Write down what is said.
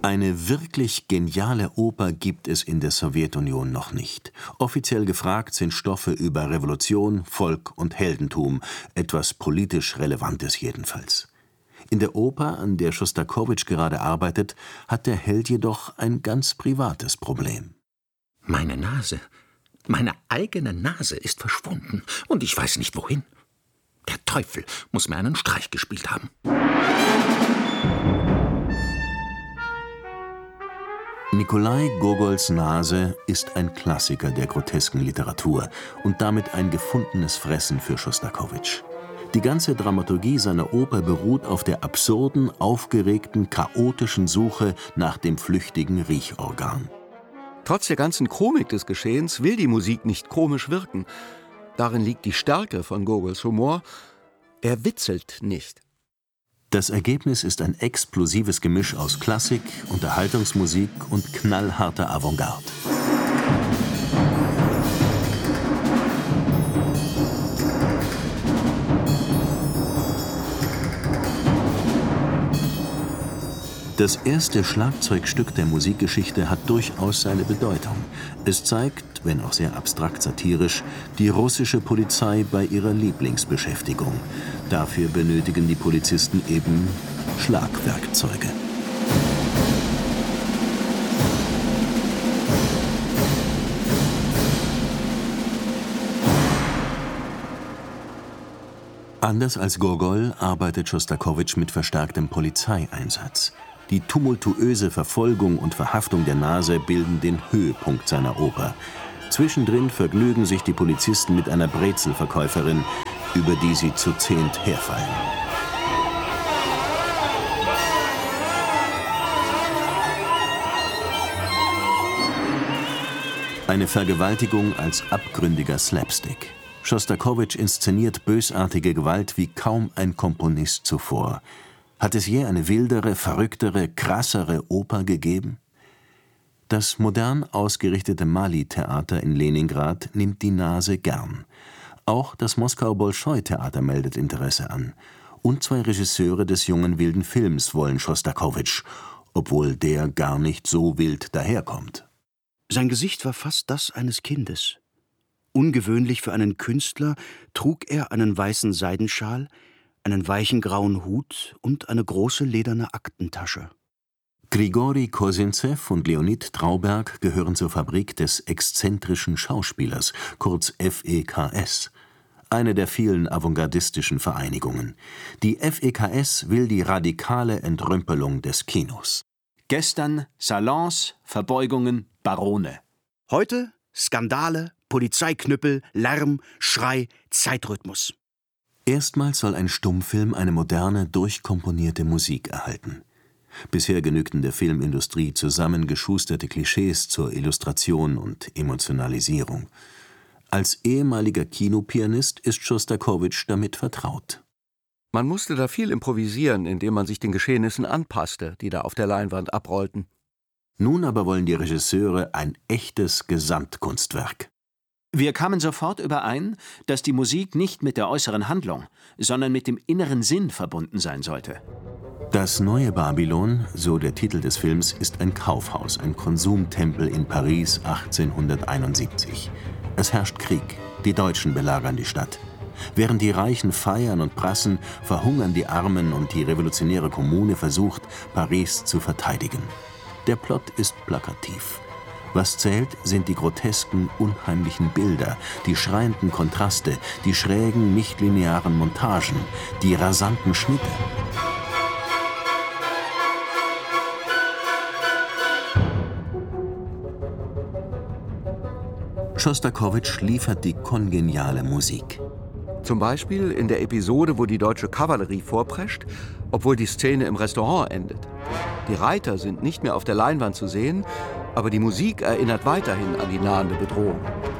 Eine wirklich geniale Oper gibt es in der Sowjetunion noch nicht. Offiziell gefragt sind Stoffe über Revolution, Volk und Heldentum, etwas politisch Relevantes jedenfalls. In der Oper, an der Schostakowitsch gerade arbeitet, hat der Held jedoch ein ganz privates Problem. Meine Nase, meine eigene Nase ist verschwunden und ich weiß nicht wohin. Der Teufel muss mir einen Streich gespielt haben. Nikolai Gogols Nase ist ein Klassiker der grotesken Literatur und damit ein gefundenes Fressen für Schostakowitsch. Die ganze Dramaturgie seiner Oper beruht auf der absurden, aufgeregten, chaotischen Suche nach dem flüchtigen Riechorgan. Trotz der ganzen Komik des Geschehens will die Musik nicht komisch wirken. Darin liegt die Stärke von Gogols Humor. Er witzelt nicht. Das Ergebnis ist ein explosives Gemisch aus Klassik, Unterhaltungsmusik und knallharter Avantgarde. Das erste Schlagzeugstück der Musikgeschichte hat durchaus seine Bedeutung. Es zeigt, wenn auch sehr abstrakt satirisch, die russische Polizei bei ihrer Lieblingsbeschäftigung. Dafür benötigen die Polizisten eben Schlagwerkzeuge. Anders als Gogol arbeitet Schostakowitsch mit verstärktem Polizeieinsatz. Die tumultuöse Verfolgung und Verhaftung der Nase bilden den Höhepunkt seiner Oper. Zwischendrin vergnügen sich die Polizisten mit einer Brezelverkäuferin, über die sie zu 10 herfallen. Eine Vergewaltigung als abgründiger Slapstick. Schostakowitsch inszeniert bösartige Gewalt wie kaum ein Komponist zuvor. Hat es je eine wildere, verrücktere, krassere Oper gegeben? Das modern ausgerichtete Mali-Theater in Leningrad nimmt die Nase gern. Auch das Moskauer Bolschoi-Theater meldet Interesse an. Und 2 Regisseure des jungen wilden Films wollen Schostakowitsch, obwohl der gar nicht so wild daherkommt. Sein Gesicht war fast das eines Kindes. Ungewöhnlich für einen Künstler trug er einen weißen Seidenschal, einen weichen grauen Hut und eine große lederne Aktentasche. Grigori Kosintsew und Leonid Trauberg gehören zur Fabrik des exzentrischen Schauspielers, kurz FEKS, eine der vielen avantgardistischen Vereinigungen. Die FEKS will die radikale Entrümpelung des Kinos. Gestern Salons, Verbeugungen, Barone. Heute Skandale, Polizeiknüppel, Lärm, Schrei, Zeitrhythmus. Erstmals soll ein Stummfilm eine moderne, durchkomponierte Musik erhalten. Bisher genügten der Filmindustrie zusammengeschusterte Klischees zur Illustration und Emotionalisierung. Als ehemaliger Kinopianist ist Schostakowitsch damit vertraut. Man musste da viel improvisieren, indem man sich den Geschehnissen anpasste, die da auf der Leinwand abrollten. Nun aber wollen die Regisseure ein echtes Gesamtkunstwerk. Wir kamen sofort überein, dass die Musik nicht mit der äußeren Handlung, sondern mit dem inneren Sinn verbunden sein sollte. Das neue Babylon, so der Titel des Films, ist ein Kaufhaus, ein Konsumtempel in Paris 1871. Es herrscht Krieg, die Deutschen belagern die Stadt. Während die Reichen feiern und prassen, verhungern die Armen und die revolutionäre Kommune versucht, Paris zu verteidigen. Der Plot ist plakativ. Was zählt, sind die grotesken, unheimlichen Bilder, die schreienden Kontraste, die schrägen, nichtlinearen Montagen, die rasanten Schnitte. Schostakowitsch liefert die kongeniale Musik. Zum Beispiel in der Episode, wo die deutsche Kavallerie vorprescht, obwohl die Szene im Restaurant endet. Die Reiter sind nicht mehr auf der Leinwand zu sehen, aber die Musik erinnert weiterhin an die nahende Bedrohung.